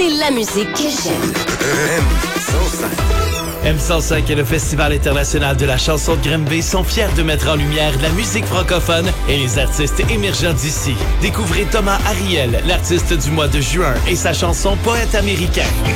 C'est la musique que j'aime. M105 et le Festival international de la chanson de Grimby sont fiers de mettre en lumière la musique francophone et les artistes émergents d'ici. Découvrez Thomas Ariel, l'artiste du mois de juin, et sa chanson Poète américain.